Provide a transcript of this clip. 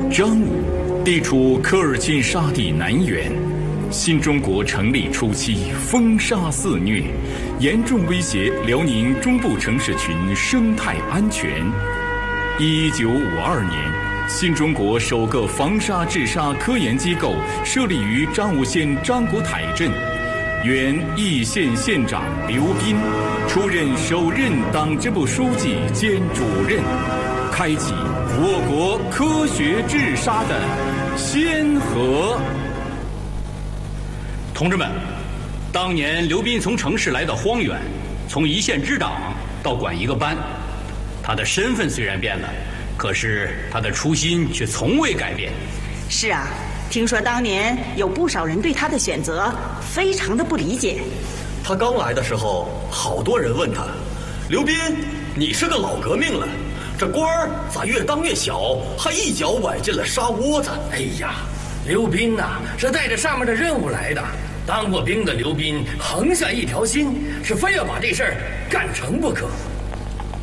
张武地处科尔沁沙地南缘，新中国成立初期风沙肆虐，严重威胁辽宁中部城市群生态安全。1952年，新中国首个防沙治沙科研机构设立于彰武县张果台镇，原义县县长刘斌出任首任党支部书记兼主任，开启我国科学治沙的先河。 同志们，当年刘斌从城市来到荒原，从一县支党到管一个班，他的身份虽然变了，可是他的初心却从未改变。 是啊，听说当年有不少人对他的选择非常的不理解。 他刚来的时候，好多人问他：“刘斌，你是个老革命了，这官儿咋越当越小，还一脚崴进了沙窝子？” 哎呀，刘斌呐，是带着上面的任务来的。当过兵的刘斌横下一条心，是非要把这事儿干成不可。